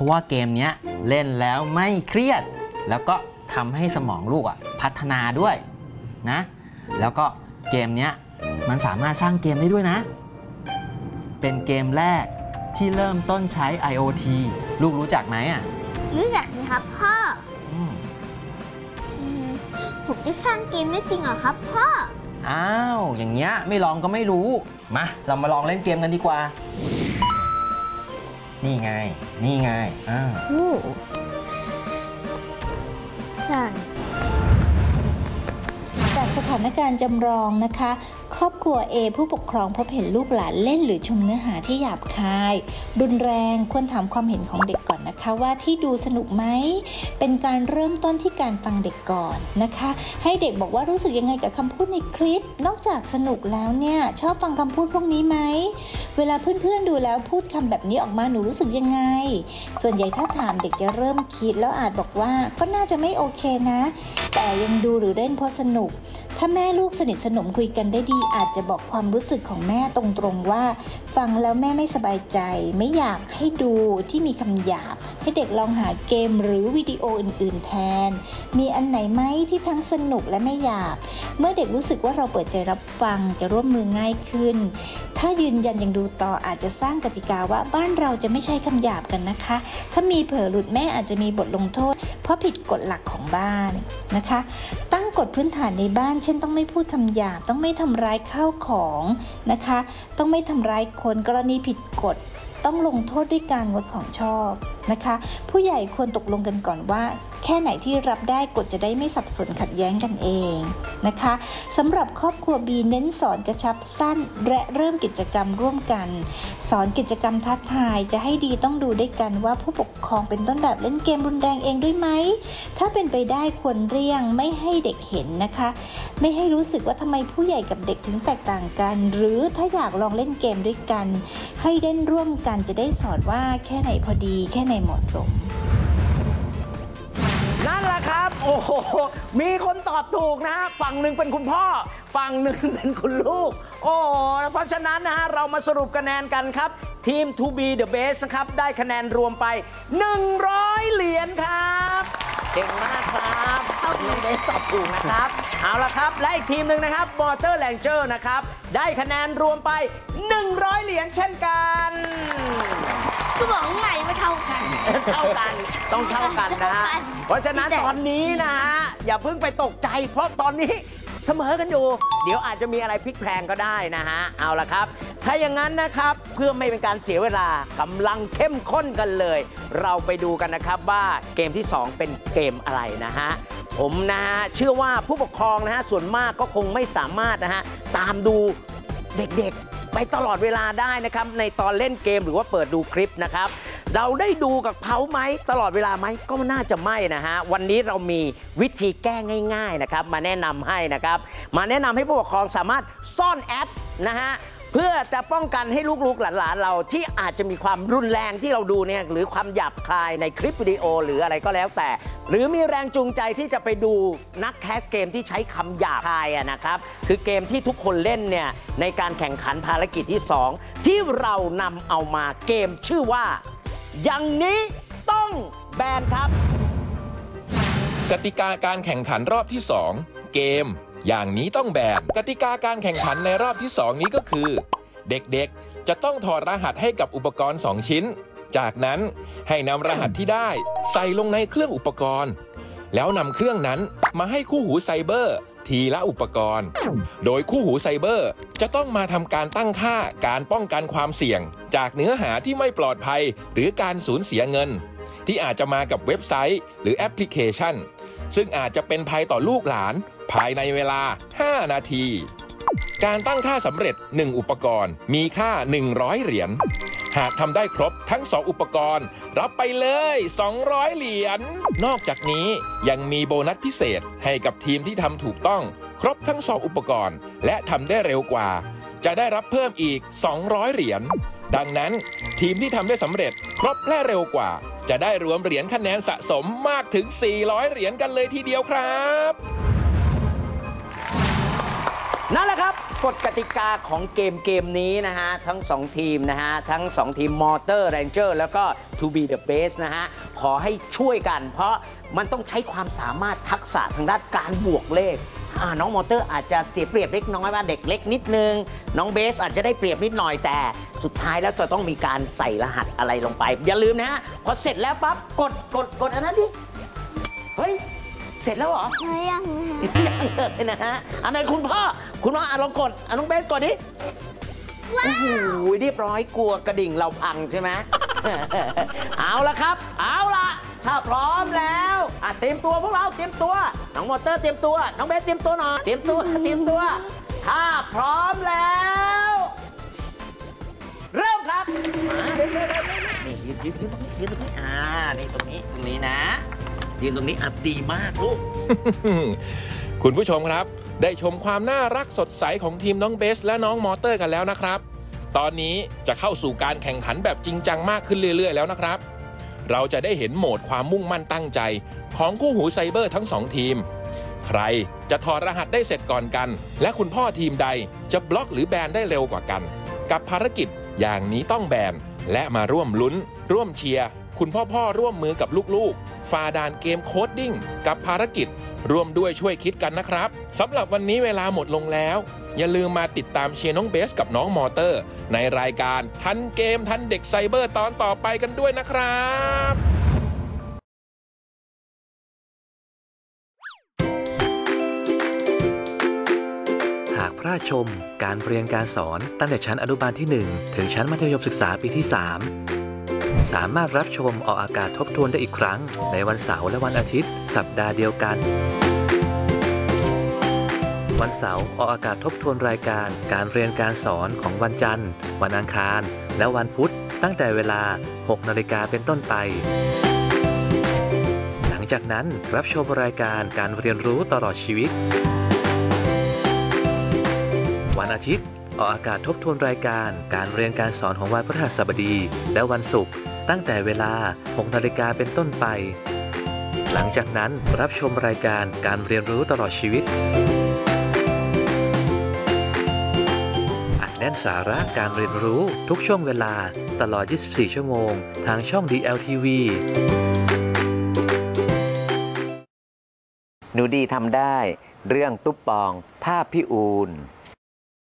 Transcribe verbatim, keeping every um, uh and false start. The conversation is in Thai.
ราะว่าเกมนี้เล่นแล้วไม่เครียดแล้วก็ทำให้สมองลูกอ่ะพัฒนาด้วยนะแล้วก็เกมนี้มันสามารถสร้างเกมได้ด้วยนะเป็นเกมแรกที่เริ่มต้นใช้ ไอ โอ ที ลูกรู้จักไหมอ่ะรู้จักสิครับพ่อผมจะสร้างเกมได้จริงเหรอครับพ่ออ้าวอย่างเงี้ยไม่ลองก็ไม่รู้มาเรามาลองเล่นเกมกันดีกว่านี่ไงนี่ไงอ้าวจากสถานการณ์จำลองนะคะครอบครัว A ผู้ปกครองพบเห็นลูกหลานเล่นหรือชมเนื้อหาที่หยาบคายรุนแรงควรถามความเห็นของเด็กก่อนนะคะว่าที่ดูสนุกไหมเป็นการเริ่มต้นที่การฟังเด็กก่อนนะคะให้เด็กบอกว่ารู้สึกยังไงกับคำพูดในคลิปนอกจากสนุกแล้วเนี่ยชอบฟังคำพูดพวกนี้ไหมเวลาเพื่อนๆดูแล้วพูดคำแบบนี้ออกมาหนูรู้สึกยังไงส่วนใหญ่ถ้าถามเด็กจะเริ่มคิดแล้วอาจบอกว่าก็น่าจะไม่โอเคนะแต่ยังดูหรือเล่นเพราะสนุกถ้าแม่ลูกสนิทสนมคุยกันได้ดีอาจจะบอกความรู้สึกของแม่ตรงๆว่าฟังแล้วแม่ไม่สบายใจไม่อยากให้ดูที่มีคำหยาบให้เด็กลองหาเกมหรือวิดีโออื่นๆแทนมีอันไหนไหมที่ทั้งสนุกและไม่หยาบเมื่อเด็กรู้สึกว่าเราเปิดใจรับฟังจะร่วมมือง่ายขึ้นถ้ายืนยันยังดูต่ออาจจะสร้างกติกาว่าบ้านเราจะไม่ใช้คำหยาบกันนะคะถ้ามีเผลอหลุดแม่อาจจะมีบทลงโทษเพราะผิดกฎหลักของบ้านนะคะตั้งกฎพื้นฐานในบ้านเช่นต้องไม่พูดคำหยาบต้องไม่ทำร้ายข้าวของนะคะต้องไม่ทำร้ายคนกรณีผิดกฎต้องลงโทษด้วยการงดของชอบนะคะผู้ใหญ่ควรตกลงกันก่อนว่าแค่ไหนที่รับได้กฎจะได้ไม่สับสนขัดแย้งกันเองนะคะสำหรับครอบครัว B เน้นสอนกระชับสั้นและเริ่มกิจกรรมร่วมกันสอนกิจกรรมท้าทายจะให้ดีต้องดูด้วยกันว่าผู้ปกครองเป็นต้นแบบเล่นเกมรุนแรงเองด้วยไหมถ้าเป็นไปได้ควรเลี่ยงไม่ให้เด็กเห็นนะคะไม่ให้รู้สึกว่าทำไมผู้ใหญ่กับเด็กถึงแตกต่างกันหรือถ้าอยากลองเล่นเกมด้วยกันให้เล่นร่วมกันจะได้สอนว่าแค่ไหนพอดีแค่ไหนเหมาะสมนั่นแหละครับโอ้โหมีคนตอบถูกนะฝั่งหนึ่งเป็นคุณพ่อฝั่งหนึ่งเป็นคุณลูกโอ้เพราะฉะนั้นนะฮะเรามาสรุปคะแนนกันครับทีม ทู บี The Best นะครับได้คะแนนรวมไปหนึ่งร้อยเหรียญครับเก่งมากครับน้องเบสตอบถูกนะครับเอาละครับและอีกทีมหนึ่งนะครับ Water Ranger นะครับได้คะแนนรวมไปหนึ่งร้อยเหรียญเช่นกันก็บอกไงไม่เท่ากันเท่ากันต้องเท่ากันนะฮะเพราะฉะนั้นตอนนี้นะฮะอย่าเพิ่งไปตกใจเพราะตอนนี้เสมอกันอยู่เดี๋ยวอาจจะมีอะไรพลิกแพลงก็ได้นะฮะเอาละครับถ้าอย่างนั้นนะครับเพื่อไม่เป็นการเสียเวลากำลังเข้มข้นกันเลยเราไปดูกันนะครับว่าเกมที่สองเป็นเกมอะไรนะฮะผมนะฮะเชื่อว่าผู้ปกครองนะฮะส่วนมากก็คงไม่สามารถนะฮะตามดูเด็กๆไปตลอดเวลาได้นะครับในตอนเล่นเกมหรือว่าเปิดดูคลิปนะครับเราได้ดูกับเขาไหมตลอดเวลาไหมก็น่าจะไม่นะฮะวันนี้เรามีวิธีแก้ง่ายๆนะครับมาแนะนำให้นะครับมาแนะนำให้ผู้ปกครองสามารถซ่อนแอปนะฮะเพื่อจะป้องกันให้ลูกๆหลานๆเราที่อาจจะมีความรุนแรงที่เราดูเนี่ยหรือความหยาบคายในคลิปวิดีโอหรืออะไรก็แล้วแต่หรือมีแรงจูงใจที่จะไปดูนักแคสเกมที่ใช้คำหยาบคายนะครับคือเกมที่ทุกคนเล่นเนี่ยในการแข่งขันภารกิจที่สองที่เรานำเอามาเกมชื่อว่าอย่างนี้ต้องแบนครับกติกาการแข่งขันรอบที่สองเกมอย่างนี้ต้องแบนกติกาการแข่งขันในรอบที่สองนี้ก็คือเด็กๆจะต้องถอดรหัสให้กับอุปกรณ์สองชิ้นจากนั้นให้นำรหัสที่ได้ใส่ลงในเครื่องอุปกรณ์แล้วนำเครื่องนั้นมาให้คู่หูไซเบอร์ทีละอุปกรณ์โดยคู่หูไซเบอร์จะต้องมาทำการตั้งค่าการป้องกันความเสี่ยงจากเนื้อหาที่ไม่ปลอดภัยหรือการสูญเสียเงินที่อาจจะมากับเว็บไซต์หรือแอปพลิเคชันซึ่งอาจจะเป็นภัยต่อลูกหลานภายในเวลาห้านาทีการตั้งค่าสำเร็จหนึ่งอุปกรณ์มีค่าหนึ่งร้อยเหรียญหากทำได้ครบทั้งสองอุปกรณ์รับไปเลยสองร้อยเหรียญนอกจากนี้ยังมีโบนัสพิเศษให้กับทีมที่ทำถูกต้องครบทั้งสองอุปกรณ์และทำได้เร็วกว่าจะได้รับเพิ่มอีกสองร้อยเหรียญดังนั้นทีมที่ทำได้สำเร็จครบและเร็วกว่าจะได้รวมเหรียญคะแนนสะสมมากถึงสี่ร้อยเหรียญกันเลยทีเดียวครับนั่นแหละครับกฎกติกาของเกมเกมนี้นะฮะทั้งสองทีมนะฮะทั้งสองทีมมอเตอร์เรนเจอร์แล้วก็ To be the best นะฮะขอให้ช่วยกันเพราะมันต้องใช้ความสามารถทักษะทางด้านการบวกเลขอ่าน้องมอเตอร์อาจจะเสียเปรียบเล็กน้อยว่าเด็กเล็กนิดนึงน้องเบสอาจจะได้เปรียบนิดหน่อยแต่สุดท้ายแล้วจะต้องมีการใส่รหัสอะไรลงไปอย่าลืมนะฮะพอเสร็จแล้วปั๊บกดกดกดอันนั้นดิเฮ้ยเสร็จแล้วเหรอไม่ยังนะฮะยังเลยนะฮะอันไหนคุณพ่อคุณพ่ออ่ะลองกดอ่ะน้องเบสกดดิโอ้โหเรียบร้อยกลัวกระดิ่งเราพังใช่ไหม เอาละครับเอาละถ้าพร้อมแล้วอ่ะเตรียมตัวพวกเราเตรียมตัวน้องมอเตอร์เตรียมตัวน้องเบสเตรียมตัวหน่อยเตรียมตัวเตรียมตัวถ้าพร้อมแล้วเริ่มครับมาเร็วเร็วเร็วนี่ยืนยืนยืนตรงนี้ยืนตรงนี้อ่านี่ตรงนี้ตรงนี้นะยืนตรงนี้อ่ะดีมากลูกคุณผู้ชมครับได้ชมความน่ารักสดใสของทีมน้องเบสและน้องมอเตอร์กันแล้วนะครับตอนนี้จะเข้าสู่การแข่งขันแบบจริงจังมากขึ้นเรื่อยๆแล้วนะครับเราจะได้เห็นโหมดความมุ่งมั่นตั้งใจของคู่หูไซเบอร์ทั้งสองทีมใครจะถอดรหัสได้เสร็จก่อนกันและคุณพ่อทีมใดจะบล็อกหรือแบนได้เร็วกว่ากันกับภารกิจอย่างนี้ต้องแบนและมาร่วมลุ้นร่วมเชียร์คุณพ่อพ่อร่วมมือกับลูกๆฝ่าด่านเกมโคดดิ้งกับภารกิจร่วมด้วยช่วยคิดกันนะครับสำหรับวันนี้เวลาหมดลงแล้วอย่าลืมมาติดตามเชียร์น้องเบสกับน้องมอเตอร์ในรายการทันเกมทันเด็กไซเบอร์ตอนต่อไปกันด้วยนะครับหากพลาดชมการเรียนการสอนตั้งแต่ชั้นอนุบาลที่หนึ่งถึงชั้นมัธยมศึกษาปีที่สามสามารถรับชมออกอากาศทบทวนได้อีกครั้งในวันเสาร์และวันอาทิตย์สัปดาห์เดียวกันวันเสาร์ออกอากาศทบทวนรายการการเรียนการสอนของวันจันทร์วันอังคารและวันพุธตั้งแต่เวลา หกนาฬิกาเป็นต้นไปหลังจากนั้นรับชมรายการการเรียนรู้ตลอดชีวิตวันอาทิตย์ออกอากาศทบทวนรายการการเรียนการสอนของวันพฤหัสบดีและวันศุกร์ตั้งแต่เวลา หกนาฬิกาเป็นต้นไปหลังจากนั้นรับชมรายการการเรียนรู้ตลอดชีวิตอัดแน่นสาระการเรียนรู้ทุกช่วงเวลาตลอด ยี่สิบสี่ ชั่วโมงทางช่อง ดี แอล ที วีหนูดีทำได้เรื่องตุ๊บปองภาพพี่อูน